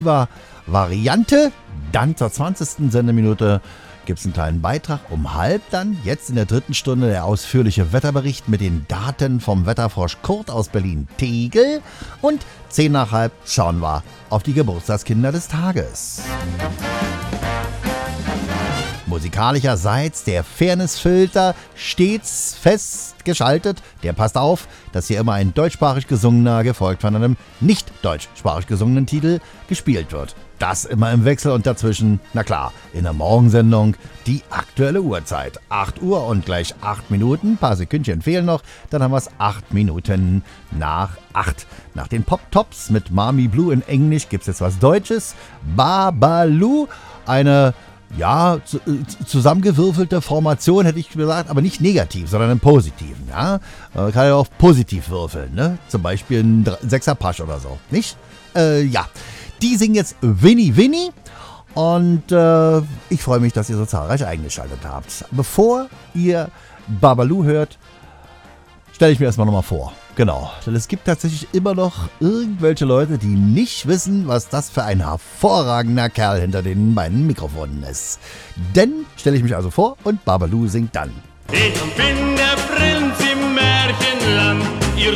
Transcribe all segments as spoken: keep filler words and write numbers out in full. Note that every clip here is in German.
Variante. Dann zur zwanzigsten Sendeminute gibt es einen kleinen Beitrag. Um halb dann, jetzt in der dritten Stunde, der ausführliche Wetterbericht mit den Daten vom Wetterfrosch Kurt aus Berlin-Tegel. Und zehn nach halb schauen wir auf die Geburtstagskinder des Tages. Musikalischerseits der Fairnessfilter stets festgeschaltet. Der passt auf, dass hier immer ein deutschsprachig gesungener, gefolgt von einem nicht deutschsprachig gesungenen Titel gespielt wird. Das immer im Wechsel und dazwischen, na klar, in der Morgensendung die aktuelle Uhrzeit. acht Uhr und gleich acht Minuten, ein paar Sekündchen fehlen noch, dann haben wir es acht Minuten nach acht. Nach den Pop-Tops mit Mami Blue in Englisch gibt es jetzt was Deutsches. Babalu, eine ja, zusammengewürfelte Formation, hätte ich gesagt, aber nicht negativ, sondern im Positiven. Ja? Man kann ja auch positiv würfeln, ne? Zum Beispiel ein Sechser-Pasch oder so, nicht? Äh, ja, die singen jetzt Winnie Winnie und äh, ich freue mich, dass ihr so zahlreich eingeschaltet habt. Bevor ihr Babalu hört, stelle ich mir erstmal nochmal vor. Genau, denn es gibt tatsächlich immer noch irgendwelche Leute, die nicht wissen, was das für ein hervorragender Kerl hinter den beiden Mikrofonen ist. Denn stelle ich mich also vor und Babalu singt dann. Ich bin der Prinz im Märchenland, ihr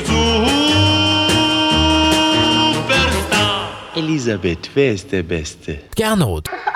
Superstar. Elisabeth, wer ist der Beste? Gernot.